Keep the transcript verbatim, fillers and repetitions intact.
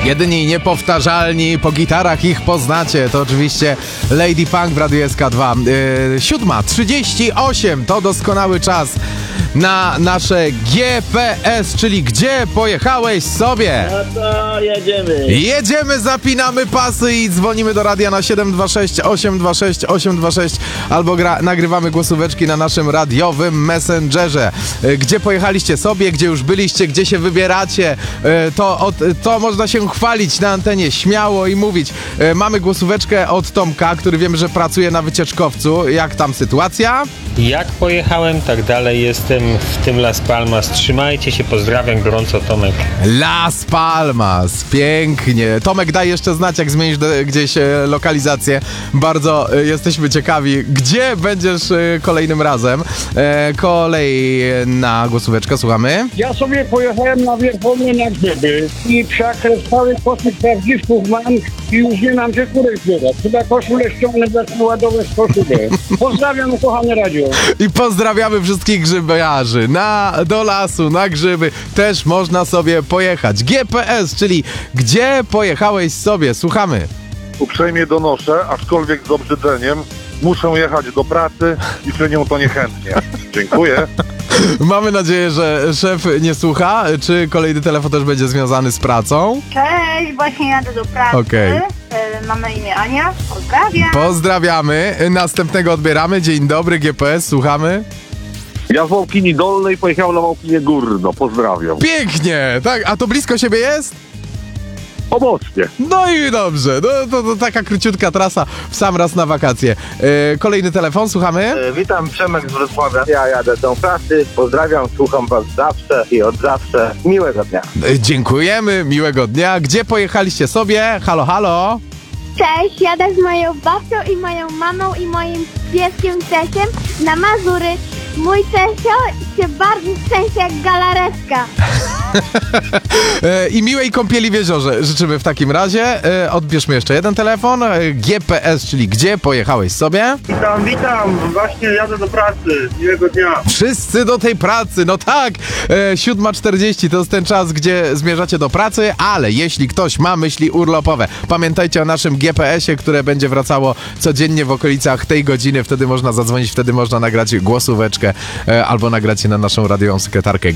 Jedyni i niepowtarzalni, po gitarach ich poznacie. To oczywiście Lady Punk w Radiu S K dwa. Yy, siódma trzydzieści osiem to doskonały czas na nasze G P S, czyli gdzie pojechałeś sobie? No to jedziemy. Jedziemy, zapinamy pasy i dzwonimy do radia na siedem dwa sześć osiem dwa sześć osiem dwa sześć albo gra, nagrywamy głosóweczki na naszym radiowym Messengerze. Yy, Gdzie pojechaliście sobie, gdzie już byliście, gdzie się wybieracie, yy, to, od, to można się chwalić na antenie śmiało i mówić. Yy, mamy głosóweczkę od Tomka, który wiemy, że pracuje na wycieczkowcu. Jak tam sytuacja? Jak pojechałem, tak dalej jestem w tym Las Palmas. Trzymajcie się, pozdrawiam gorąco, Tomek. Las Palmas, pięknie. Tomek, daj jeszcze znać, jak zmienisz do, gdzieś e, lokalizację. Bardzo e, jesteśmy ciekawi, gdzie będziesz e, kolejnym razem. E, kolejna głosóweczka, słuchamy. Ja sobie pojechałem na Wierchownię na grzyby i przekres cały koszyk prawdziwków mam i już nie mam gdzie kurek zbierać. Chyba koszulę ściągnę, zacznę ładować koszulę. Pozdrawiam, kochane radio. I pozdrawiamy wszystkich grzybiarzy. Na, do lasu, na grzyby też można sobie pojechać. G P S, czyli gdzie pojechałeś sobie? Słuchamy. Uprzejmie donoszę, aczkolwiek z obrzydzeniem, muszę jechać do pracy i czynią to niechętnie. Dziękuję. Mamy nadzieję, że szef nie słucha. Czy kolejny telefon też będzie związany z pracą? Cześć, właśnie jadę do pracy. Okej. Okay. Mam na imię Ania, pozdrawiam. Pozdrawiamy. Następnego odbieramy. Dzień dobry, G P S, słuchamy. Ja z Małkini Dolnej pojechałem na Małkinie Górno, pozdrawiam. Pięknie, tak, a to blisko siebie jest? Obocznie. No i dobrze, no to, to taka króciutka trasa w sam raz na wakacje. E, kolejny telefon, słuchamy. E, witam, Przemek z Wrocławia. Ja jadę do pracy, pozdrawiam, słucham was zawsze i od zawsze. Miłego dnia. E, dziękujemy, miłego dnia. Gdzie pojechaliście sobie? Halo, halo? Cześć, jadę z moją babcią i moją mamą i moim pieskiem Czesiem na Mazury. Mój Czesio się bardzo trzęsie jak galaretka. e, I miłej kąpieli w jeziorze życzymy w takim razie. E, odbierzmy jeszcze jeden telefon. E, G P S, czyli gdzie pojechałeś sobie? Witam, witam. Właśnie jadę do pracy. Miłego dnia. Wszyscy do tej pracy, no tak. E, siódma czterdzieści to jest ten czas, gdzie zmierzacie do pracy, ale jeśli ktoś ma myśli urlopowe, pamiętajcie o naszym G P S ie, które będzie wracało codziennie w okolicach tej godziny. Wtedy można zadzwonić, wtedy można nagrać głosóweczkę e, albo nagrać je na naszą radiową sekretarkę